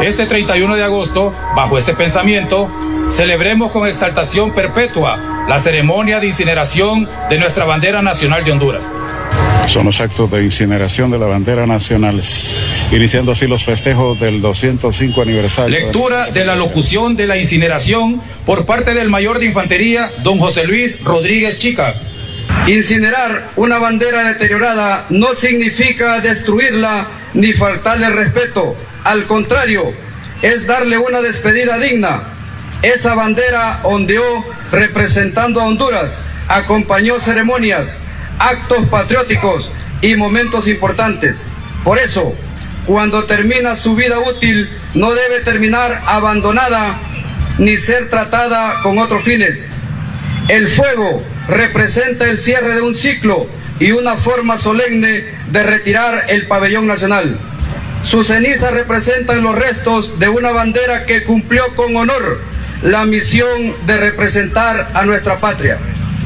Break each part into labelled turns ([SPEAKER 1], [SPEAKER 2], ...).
[SPEAKER 1] este 31 de agosto, bajo este pensamiento, celebremos con exaltación perpetua la ceremonia de incineración de nuestra bandera nacional de Honduras.
[SPEAKER 2] Son los actos de incineración de la bandera nacional, iniciando así los festejos del 205 aniversario.
[SPEAKER 1] Lectura de la locución de la incineración por parte del mayor de infantería, don José Luis Rodríguez Chicas.
[SPEAKER 3] Incinerar una bandera deteriorada no significa destruirla ni faltarle respeto. Al contrario, es darle una despedida digna. Esa bandera ondeó representando a Honduras, acompañó ceremonias, actos patrióticos y momentos importantes. Por eso, cuando termina su vida útil, no debe terminar abandonada ni ser tratada con otros fines. El fuego representa el cierre de un ciclo y una forma solemne de retirar el pabellón nacional. Sus cenizas representan los restos de una bandera que cumplió con honor la misión de representar a nuestra patria.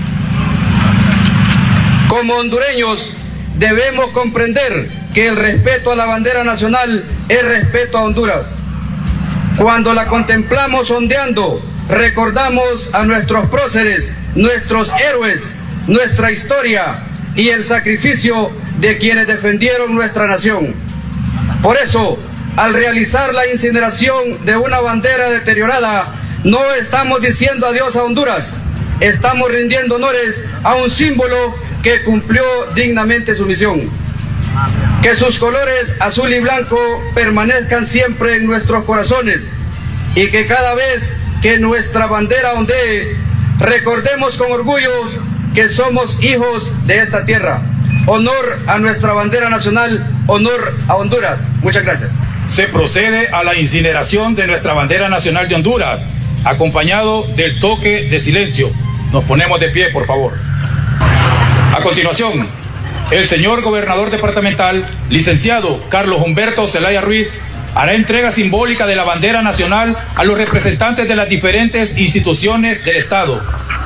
[SPEAKER 3] Como hondureños, debemos comprender que el respeto a la bandera nacional es respeto a Honduras. Cuando la contemplamos ondeando, recordamos a nuestros próceres, nuestros héroes, nuestra historia y el sacrificio de quienes defendieron nuestra nación. Por eso, al realizar la incineración de una bandera deteriorada, no estamos diciendo adiós a Honduras, estamos rindiendo honores a un símbolo que cumplió dignamente su misión. Que sus colores azul y blanco permanezcan siempre en nuestros corazones y que cada vez que nuestra bandera ondee, recordemos con orgullo que somos hijos de esta tierra. Honor a nuestra bandera nacional, honor a Honduras. Muchas gracias.
[SPEAKER 1] Se procede a la incineración de nuestra bandera nacional de Honduras, acompañado del toque de silencio. Nos ponemos de pie, por favor. A continuación, el señor gobernador departamental, licenciado Carlos Humberto Zelaya Ruiz, hará entrega simbólica de la bandera nacional a los representantes de las diferentes instituciones del Estado.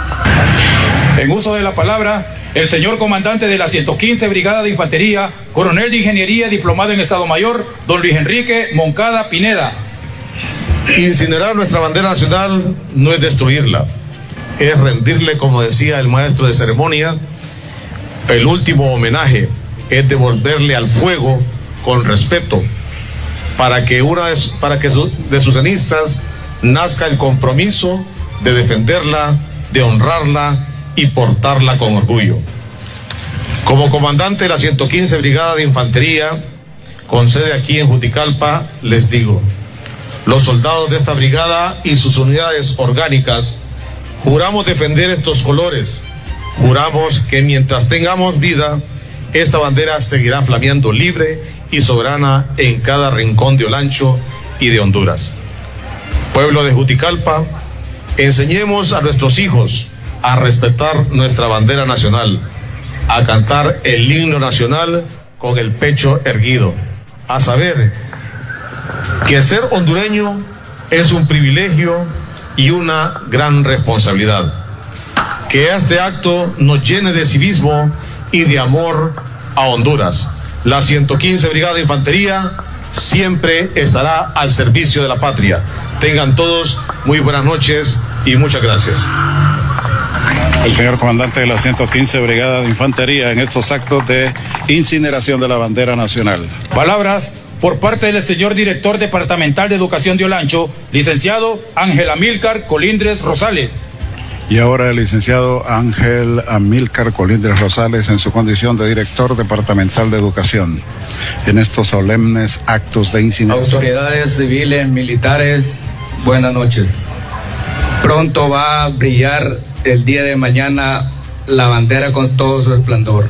[SPEAKER 1] En uso de la palabra, el señor comandante de la 115 Brigada de Infantería, coronel de Ingeniería, diplomado en Estado Mayor, don Luis Enrique Moncada Pineda.
[SPEAKER 4] Incinerar nuestra bandera nacional no es destruirla, es rendirle, como decía el maestro de ceremonia, el último homenaje, es devolverle al fuego con respeto, para que de sus cenizas nazca el compromiso de defenderla, de honrarla y portarla con orgullo. Como comandante de la 115 Brigada de Infantería, con sede aquí en Juticalpa, les digo, los soldados de esta brigada y sus unidades orgánicas, juramos defender estos colores, juramos que mientras tengamos vida, esta bandera seguirá flameando libre y soberana en cada rincón de Olancho y de Honduras. Pueblo de Juticalpa, enseñemos a nuestros hijos a respetar nuestra bandera nacional, a cantar el himno nacional con el pecho erguido, a saber que ser hondureño es un privilegio y una gran responsabilidad. Que este acto nos llene de civismo y de amor a Honduras. La 115 Brigada de Infantería siempre estará al servicio de la patria. Tengan todos muy buenas noches y muchas gracias.
[SPEAKER 2] El señor comandante de la 115 Brigada de Infantería en estos actos de incineración de la bandera nacional.
[SPEAKER 1] Palabras por parte del señor director departamental de Educación de Olancho, licenciado Ángel Amílcar Colindres Rosales.
[SPEAKER 2] Y ahora el licenciado Ángel Amílcar Colindres Rosales en su condición de director departamental de Educación en estos solemnes actos de incineración.
[SPEAKER 5] Autoridades civiles, militares, buenas noches. Pronto va a brillar el día de mañana la bandera con todo su esplendor.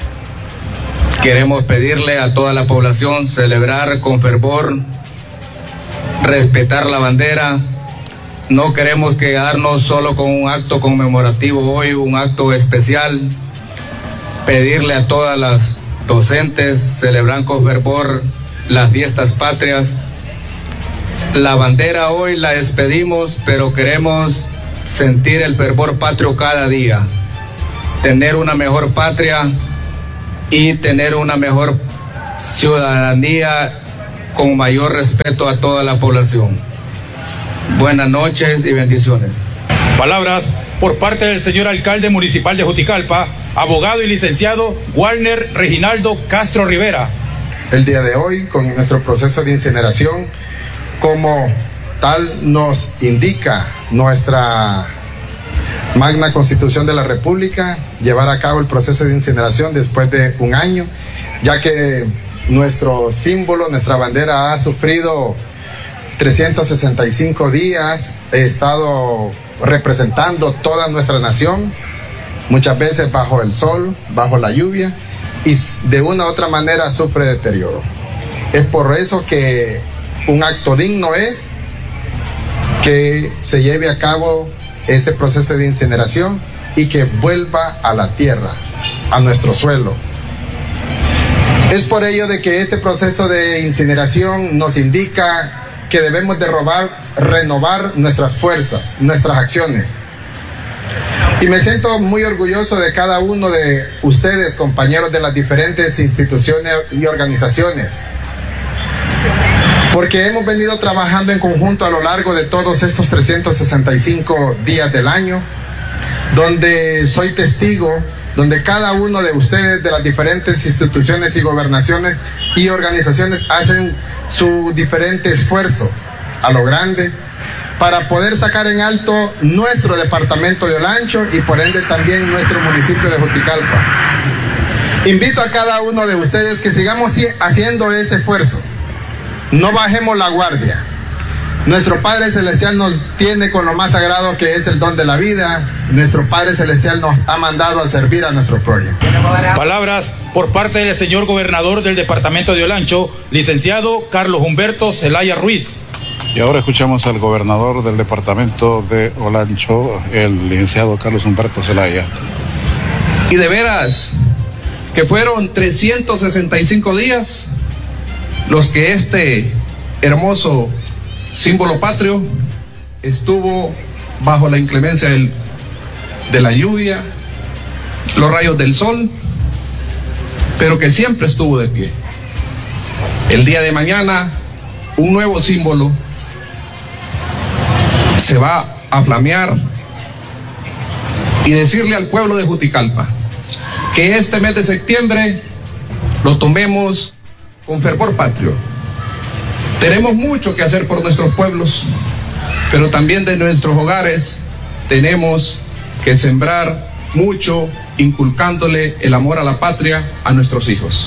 [SPEAKER 5] Queremos pedirle a toda la población celebrar con fervor, respetar la bandera. No queremos quedarnos solo con un acto conmemorativo hoy, un acto especial. Pedirle a todas las docentes celebrar con fervor las fiestas patrias. La bandera hoy la despedimos, pero queremos sentir el fervor patrio cada día. Tener una mejor patria y tener una mejor ciudadanía con mayor respeto a toda la población. Buenas noches y bendiciones.
[SPEAKER 1] Palabras por parte del señor alcalde municipal de Juticalpa, abogado y licenciado Walner Reginaldo Castro Rivera.
[SPEAKER 6] El día de hoy, con nuestro proceso de incineración, como tal nos indica nuestra magna Constitución de la República, llevar a cabo el proceso de incineración después de un año, ya que nuestro símbolo, nuestra bandera ha sufrido 365 días, he estado representando toda nuestra nación, muchas veces bajo el sol, bajo la lluvia, y de una u otra manera sufre deterioro. Es por eso que un acto digno es que se lleve a cabo este proceso de incineración y que vuelva a la tierra, a nuestro suelo. Es por ello de que este proceso de incineración nos indica que debemos de renovar nuestras fuerzas, nuestras acciones. Y me siento muy orgulloso de cada uno de ustedes, compañeros de las diferentes instituciones y organizaciones, porque hemos venido trabajando en conjunto a lo largo de todos estos 365 días del año, donde soy testigo, donde cada uno de ustedes de las diferentes instituciones y gobernaciones y organizaciones hacen su diferente esfuerzo a lo grande para poder sacar en alto nuestro departamento de Olancho y por ende también nuestro municipio de Juticalpa. Invito a cada uno de ustedes que sigamos haciendo ese esfuerzo, no bajemos la guardia. Nuestro Padre Celestial nos tiene con lo más sagrado que es el don de la vida. Nuestro Padre Celestial nos ha mandado a servir a nuestro prójimo.
[SPEAKER 1] Palabras por parte del señor gobernador del departamento de Olancho, licenciado Carlos Humberto Zelaya Ruiz.
[SPEAKER 2] Y ahora escuchamos al gobernador del departamento de Olancho, el licenciado Carlos Humberto Zelaya.
[SPEAKER 7] Y de veras que fueron 365 días los que este hermoso símbolo patrio estuvo bajo la inclemencia de la lluvia, los rayos del sol, pero que siempre estuvo de pie. El día de mañana, un nuevo símbolo se va a flamear y decirle al pueblo de Juticalpa que este mes de septiembre lo tomemos con fervor patrio. Tenemos mucho que hacer por nuestros pueblos, pero también de nuestros hogares tenemos que sembrar mucho, inculcándole el amor a la patria a nuestros hijos.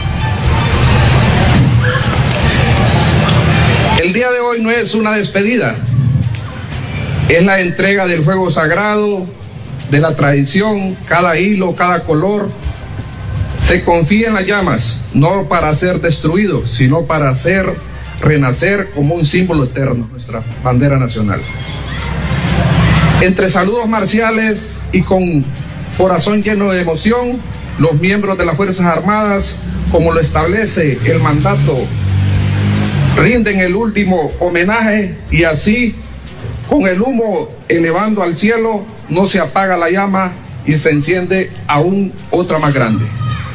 [SPEAKER 7] El día de hoy no es una despedida, es la entrega del fuego sagrado, de la tradición, cada hilo, cada color. Se confía en las llamas, no para ser destruido, sino para renacer como un símbolo eterno, nuestra bandera nacional. Entre saludos marciales y con corazón lleno de emoción, los miembros de las Fuerzas Armadas, como lo establece el mandato, rinden el último homenaje y así, con el humo elevando al cielo, no se apaga la llama y se enciende aún otra más grande.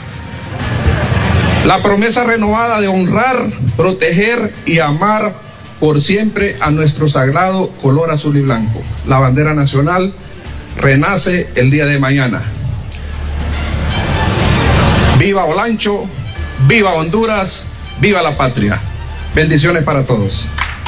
[SPEAKER 7] La promesa renovada de honrar, proteger y amar por siempre a nuestro sagrado color azul y blanco. La bandera nacional renace el día de mañana. Viva Olancho, viva Honduras, viva la patria. Bendiciones para todos.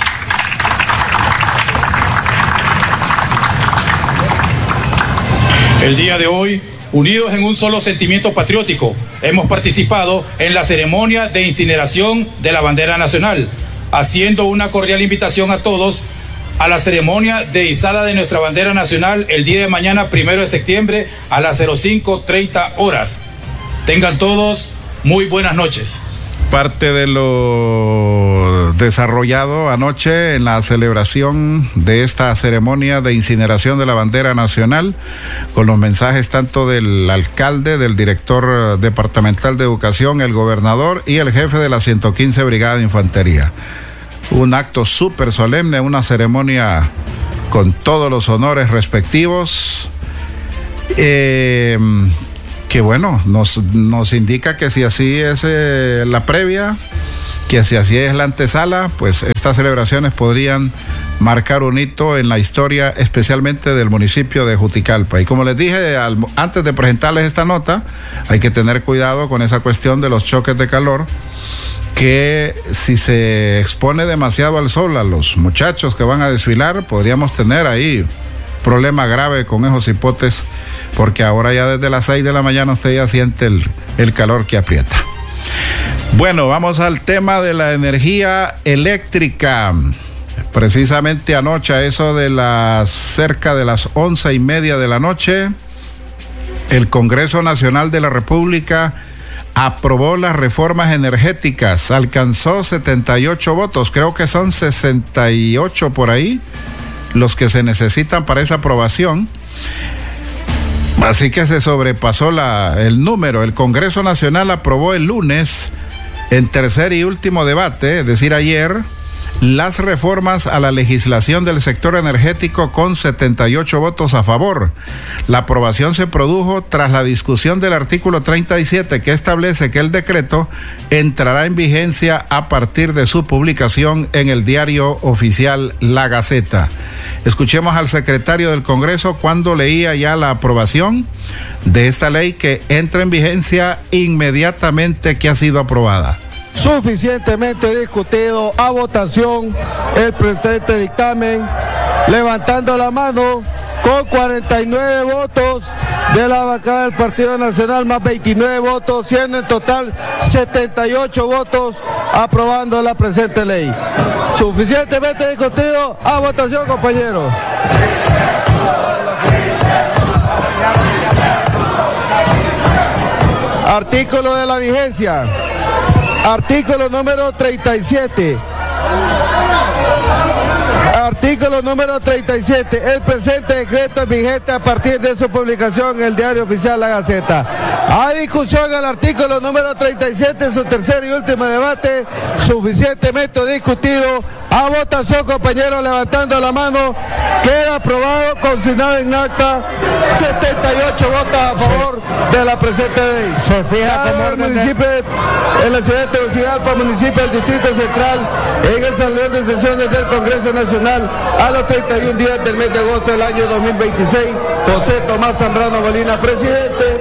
[SPEAKER 1] El día de hoy, unidos en un solo sentimiento patriótico, hemos participado en la ceremonia de incineración de la bandera nacional, haciendo una cordial invitación a todos a la ceremonia de izada de nuestra bandera nacional el día de mañana, 1 de septiembre, a las 05:30 horas. Tengan todos muy buenas noches.
[SPEAKER 2] Parte de lo desarrollado anoche en la celebración de esta ceremonia de incineración de la bandera nacional, con los mensajes tanto del alcalde, del director departamental de educación, el gobernador y el jefe de la 115 Brigada de Infantería. Un acto súper solemne, una ceremonia con todos los honores respectivos. Que bueno, nos indica que si así es la previa, que si así es la antesala, pues estas celebraciones podrían marcar un hito en la historia, especialmente del municipio de Juticalpa. Y como les dije antes de presentarles esta nota, hay que tener cuidado con esa cuestión de los choques de calor, que si se expone demasiado al sol a los muchachos que van a desfilar, podríamos tener ahí problema grave con esos hipotes, porque ahora ya desde las 6 de la mañana usted ya siente el calor que aprieta. Bueno, vamos al tema de la energía eléctrica. Precisamente anoche, a eso de cerca de las 11:30 de la noche, el Congreso Nacional de la República aprobó las reformas energéticas. Alcanzó 78 votos, creo que son 68 por ahí los que se necesitan para esa aprobación. Así que se sobrepasó el número. El Congreso Nacional aprobó el lunes, en tercer y último debate, es decir, ayer, las reformas a la legislación del sector energético con 78 votos a favor. La aprobación se produjo tras la discusión del artículo 37, que establece que el decreto entrará en vigencia a partir de su publicación en el diario oficial La Gaceta. Escuchemos al secretario del Congreso cuando leía ya la aprobación de esta ley, que entra en vigencia inmediatamente que ha sido aprobada.
[SPEAKER 8] Suficientemente discutido, a votación el presente dictamen, levantando la mano con 49 votos de la bancada del Partido Nacional más 29 votos, siendo en total 78 votos aprobando la presente ley. Suficientemente discutido, a votación, compañeros. Artículo de la vigencia. Artículo número 37. Artículo número 37. El presente decreto es vigente a partir de su publicación en el diario oficial La Gaceta. Hay discusión al artículo número 37 en su tercer y último debate. Suficientemente discutido. A votación, compañeros, levantando la mano. Queda aprobado, consignado en acta, 78 votos a favor de la presente ley.
[SPEAKER 9] Se fija como
[SPEAKER 8] el municipio en la ciudad de Tegucigalpa, municipio del Distrito Central, en el salón de sesiones del Congreso Nacional, a los 31 días del mes de agosto del año 2026. José Tomás Zambrano Molina, presidente.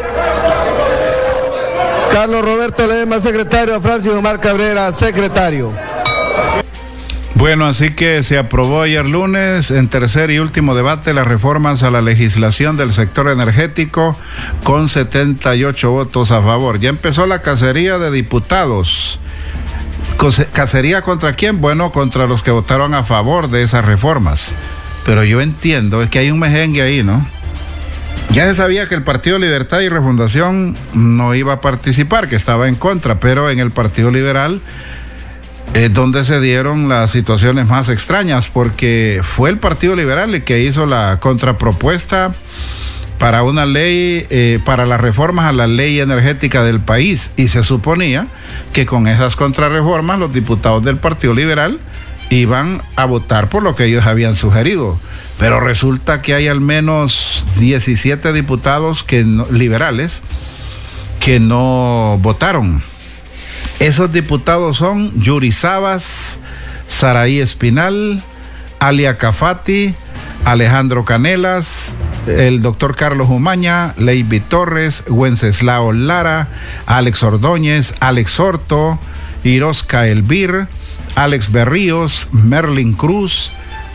[SPEAKER 8] Carlos Roberto Ledesma, secretario. Francis Omar Cabrera, secretario.
[SPEAKER 2] Bueno, así que se aprobó ayer lunes en tercer y último debate las reformas a la legislación del sector energético con 78 votos a favor. Ya empezó la cacería de diputados. ¿Cacería contra quién? Bueno, contra los que votaron a favor de esas reformas. Pero yo entiendo, es que hay un mejengue ahí, ¿no? Ya se sabía que el Partido Libertad y Refundación no iba a participar, que estaba en contra, pero en el Partido Liberal es donde se dieron las situaciones más extrañas, porque fue el Partido Liberal el que hizo la contrapropuesta para una ley, para las reformas a la ley energética del país, y se suponía que con esas contrarreformas los diputados del Partido Liberal iban a votar por lo que ellos habían sugerido, pero resulta que hay al menos 17 diputados liberales que no votaron. Esos diputados son Yuri Sabas, Saraí Espinal, Alia Cafati, Alejandro Canelas, el doctor Carlos Umaña, Leiby Torres, Wenceslao Lara, Alex Ordóñez, Alex Orto, Irosca Elvir, Alex Berríos, Merlin Cruz,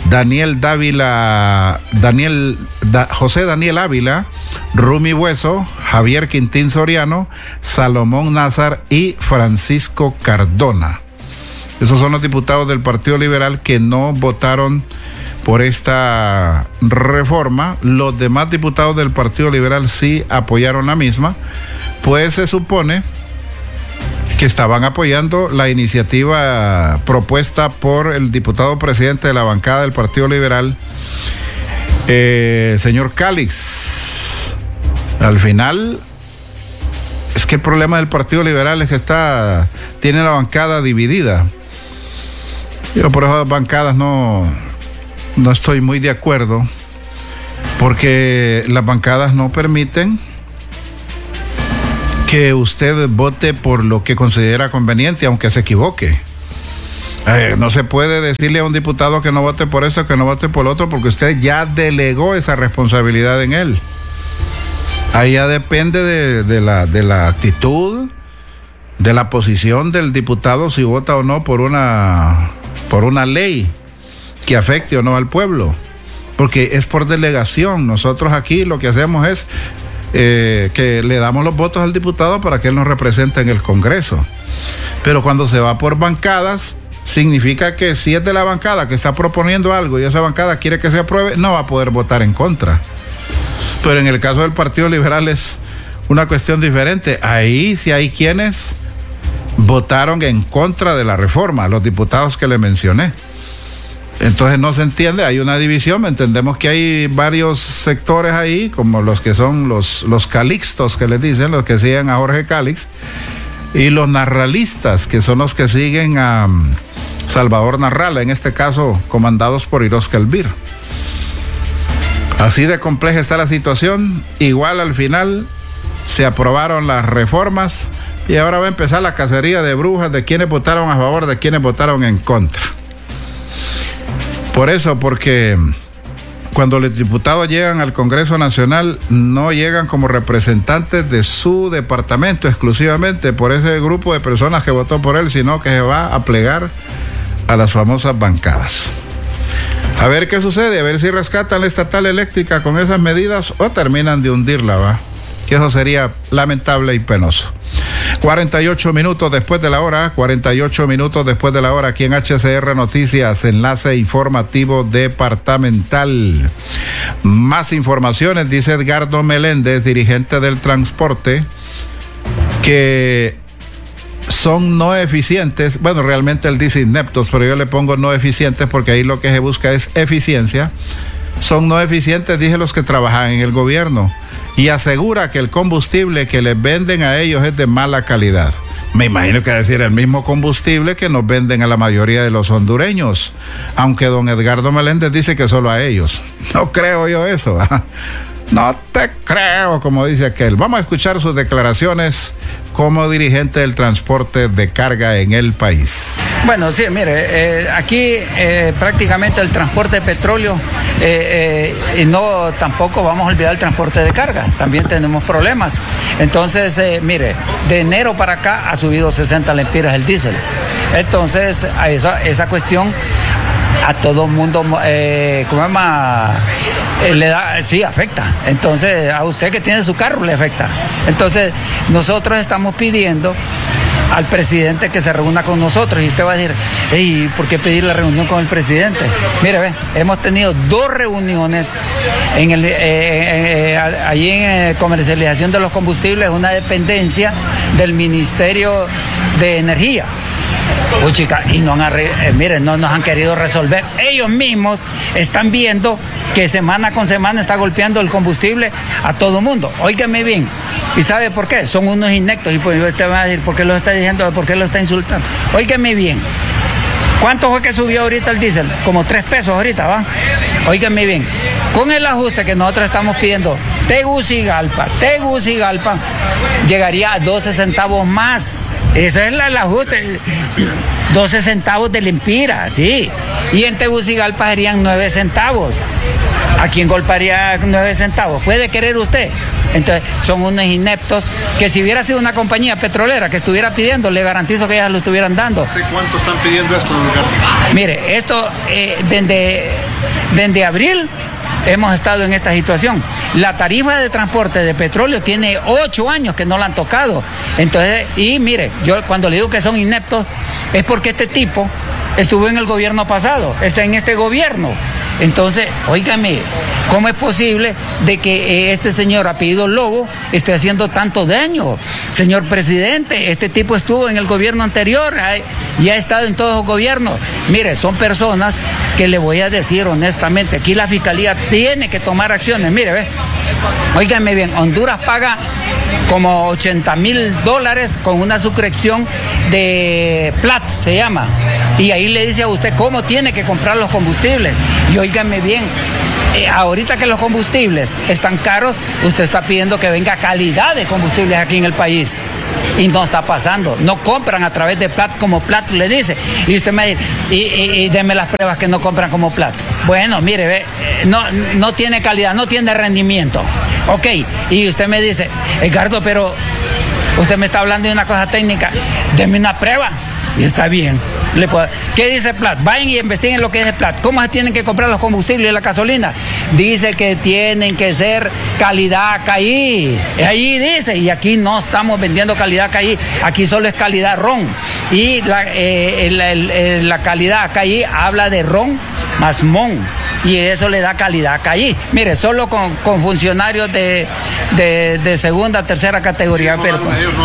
[SPEAKER 2] José Daniel Ávila, Rumi Bueso, Javier Quintín Soriano, Salomón Nazar y Francisco Cardona. Esos son los diputados del Partido Liberal que no votaron por esta reforma. Los demás diputados del Partido Liberal sí apoyaron la misma, pues se supone que estaban apoyando la iniciativa propuesta por el diputado presidente de la bancada del Partido Liberal, señor Calix. Al final, es que el problema del Partido Liberal es que tiene la bancada dividida. Yo por esas bancadas no estoy muy de acuerdo, porque las bancadas no permiten que usted vote por lo que considera conveniente, aunque se equivoque. No se puede decirle a un diputado que no vote por eso, que no vote por lo otro, porque usted ya delegó esa responsabilidad en él. Ahí ya depende de la actitud, de la posición del diputado, si vota o no por una ley que afecte o no al pueblo, porque es por delegación. Nosotros aquí lo que hacemos es que le damos los votos al diputado para que él nos represente en el Congreso. Pero cuando se va por bancadas, significa que si es de la bancada que está proponiendo algo y esa bancada quiere que se apruebe, no va a poder votar en contra. Pero en el caso del Partido Liberal es una cuestión diferente. Ahí sí hay quienes votaron en contra de la reforma, los diputados que le mencioné. Entonces no se entiende, hay una división. Entendemos que hay varios sectores ahí, como los que son los calixtos que les dicen, los que siguen a Jorge Calix, y los narralistas, que son los que siguen a Salvador Narrala, en este caso comandados por Irosca Elvir. Así de compleja está la situación. Igual al final se aprobaron las reformas y ahora va a empezar la cacería de brujas de quienes votaron a favor, de quienes votaron en contra. Por eso, porque cuando los diputados llegan al Congreso Nacional, no llegan como representantes de su departamento exclusivamente por ese grupo de personas que votó por él, sino que se va a plegar a las famosas bancadas. A ver qué sucede, a ver si rescatan la estatal eléctrica con esas medidas o terminan de hundirla, ¿va? Que eso sería lamentable y penoso. 48 minutos después de la hora, aquí en HCR Noticias, enlace informativo departamental. Más informaciones, dice Edgardo Meléndez, dirigente del transporte, que son no eficientes. Bueno, realmente él dice ineptos, pero yo le pongo no eficientes porque ahí lo que se busca es eficiencia. Son no eficientes, dije, los que trabajan en el gobierno, y asegura que el combustible que les venden a ellos es de mala calidad. Me imagino que decir el mismo combustible que nos venden a la mayoría de los hondureños, aunque don Edgardo Meléndez dice que solo a ellos. No creo yo eso, ¿eh? No te creo, como dice aquel. Vamos a escuchar sus declaraciones como dirigente del transporte de carga en el país.
[SPEAKER 9] Bueno, sí, mire, aquí prácticamente el transporte de petróleo y no tampoco vamos a olvidar el transporte de carga, también tenemos problemas. Entonces, mire, de enero para acá ha subido 60 lempiras el diésel. Entonces, a esa cuestión a todo el mundo, ¿cómo se llama? Le da, sí, afecta. Entonces, a usted que tiene su carro le afecta. Entonces, nosotros estamos pidiendo al presidente que se reúna con nosotros, y usted va a decir, hey, ¿por qué pedir la reunión con el presidente? Mire, ve, hemos tenido 2 reuniones allí en comercialización de los combustibles, una dependencia del Ministerio de Energía. Uy, chica, y miren, no nos han querido resolver. Ellos mismos están viendo que semana con semana está golpeando el combustible a todo mundo. Óigame bien. ¿Y sabe por qué? Son unos ineptos. Y pues usted va a decir, ¿por qué lo está diciendo? ¿Por qué lo está insultando? Óigame bien. ¿Cuánto fue que subió ahorita el diésel? Como 3 pesos ahorita, ¿va? Óigame bien. Con el ajuste que nosotros estamos pidiendo, Tegucigalpa, llegaría a 12 centavos más. Ese es el ajuste. 12 centavos de lempira, sí. Y en Tegucigalpa serían 9 centavos. ¿A quién golpearía 9 centavos? ¿Puede querer usted? Entonces, son unos ineptos que si hubiera sido una compañía petrolera que estuviera pidiendo, le garantizo que ya lo estuvieran dando.
[SPEAKER 2] ¿Hace cuánto están pidiendo esto, don Ricardo?
[SPEAKER 9] Mire, esto desde abril hemos estado en esta situación. La tarifa de transporte de petróleo tiene 8 años que no la han tocado. Entonces, y mire, yo cuando le digo que son ineptos, es porque este tipo estuvo en el gobierno pasado, está en este gobierno. Entonces, óigame, ¿cómo es posible de que este señor apellido Lobo esté haciendo tanto daño? Señor presidente, este tipo estuvo en el gobierno anterior y ha estado en todos los gobiernos. Mire, son personas que le voy a decir honestamente, aquí la fiscalía tiene que tomar acciones. Mire, ve, Óigame bien, Honduras paga como $80,000 con una suscripción de PLAT, se llama. Y ahí le dice a usted cómo tiene que comprar los combustibles. Y óigame bien, ahorita que los combustibles están caros, usted está pidiendo que venga calidad de combustibles aquí en el país. Y no está pasando. No compran a través de PLAT como PLAT le dice. Y usted me dice, y deme las pruebas que no compran como PLAT. Bueno, mire, no tiene calidad, no tiene rendimiento. Ok, y usted me dice, Edgardo, pero usted me está hablando de una cosa técnica. Deme una prueba. Y está bien. ¿Qué dice PLAT? Vayan y investiguen lo que dice PLAT. ¿Cómo se tienen que comprar los combustibles y la gasolina? Dice que tienen que ser calidad CAI. Ahí dice, y aquí no estamos vendiendo calidad CAI, aquí solo es calidad ron. Y la calidad CAI habla de ron más mon. Y eso le da calidad CAI. Mire, solo con funcionarios de segunda, tercera categoría. Pero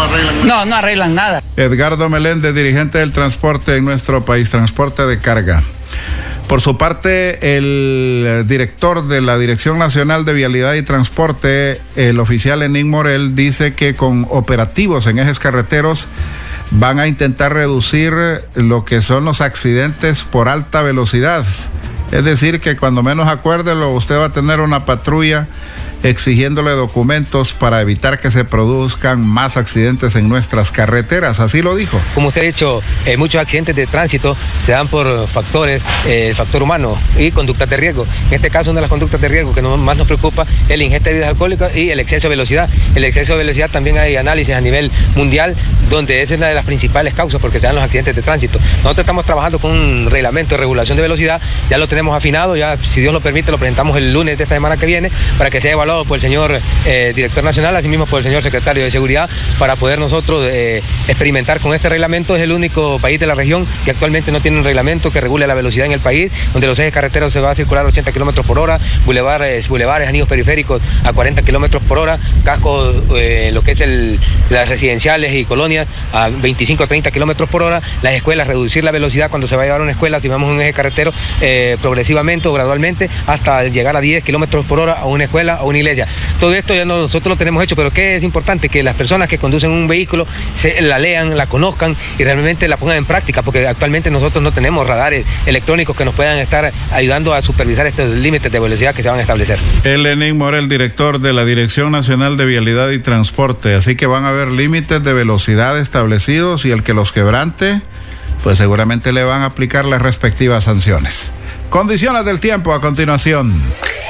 [SPEAKER 9] no arreglan nada.
[SPEAKER 2] Edgardo Meléndez, dirigente del transporte en nuestro país, transporte de carga. Por su parte, el director de la Dirección Nacional de Vialidad y Transporte, el oficial Enin Morel, dice que con operativos en ejes carreteros van a intentar reducir lo que son los accidentes por alta velocidad. Es decir, que cuando menos acuérdelo, usted va a tener una patrulla exigiéndole documentos para evitar que se produzcan más accidentes en nuestras carreteras. Así lo dijo.
[SPEAKER 10] Como usted ha dicho, muchos accidentes de tránsito se dan por factores, factor humano y conductas de riesgo. En este caso, una de las conductas de riesgo que más nos preocupa es el ingesta de bebidas alcohólicas y el exceso de velocidad. El exceso de velocidad también hay análisis a nivel mundial donde esa es una de las principales causas porque se dan los accidentes de tránsito. Nosotros estamos trabajando con un reglamento de regulación de velocidad, ya lo tenemos afinado, ya si Dios lo permite lo presentamos el lunes de esta semana que viene para que sea evaluado por el señor director nacional, así mismo por el señor secretario de Seguridad, para poder nosotros experimentar con este reglamento. Es el único país de la región que actualmente no tiene un reglamento que regule la velocidad en el país, donde los ejes carreteros se va a circular a 80 kilómetros por hora, bulevares, anillos periféricos a 40 kilómetros por hora, cascos, lo que es las residenciales y colonias a 25 a 30 kilómetros por hora, las escuelas, reducir la velocidad cuando se va a llevar a una escuela, si vamos a un eje carretero, progresivamente o gradualmente, hasta llegar a 10 kilómetros por hora a una escuela o una iglesia. Todo esto ya nosotros lo tenemos hecho, pero ¿qué es importante? Que las personas que conducen un vehículo la lean, la conozcan y realmente la pongan en práctica, porque actualmente nosotros no tenemos radares electrónicos que nos puedan estar ayudando a supervisar estos límites de velocidad que se van a establecer.
[SPEAKER 2] Enin Morel, director de la Dirección Nacional de Vialidad y Transporte, así que van a haber límites de velocidad establecidos y el que los quebrante, pues seguramente le van a aplicar las respectivas sanciones. Condiciones del tiempo a continuación.